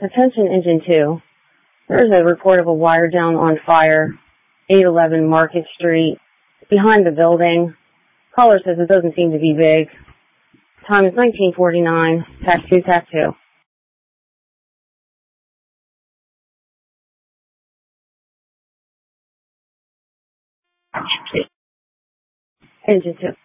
Attention Engine 2. There's a report of a wire down on fire, 811 Market Street, behind the building. Caller says it doesn't seem to be big. Time is 1949. Tac 2, Tac 2. Engine 2.